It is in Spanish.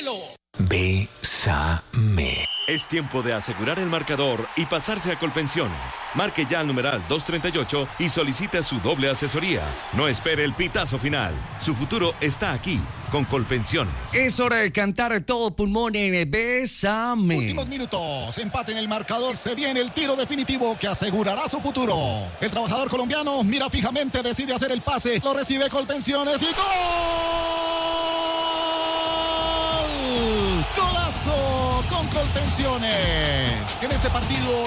Bésalo. Bésame. Es tiempo de asegurar el marcador y pasarse a Colpensiones. Marque ya al numeral 238 y solicite su doble asesoría. No espere el pitazo final. Su futuro está aquí, con Colpensiones. Es hora de cantar todo pulmón en Bésame. Últimos minutos, empate en el marcador. Se viene el tiro definitivo que asegurará su futuro. El trabajador colombiano mira fijamente, decide hacer el pase. Lo recibe Colpensiones y ¡gol! ¡Golazo con Colpensiones! En este partido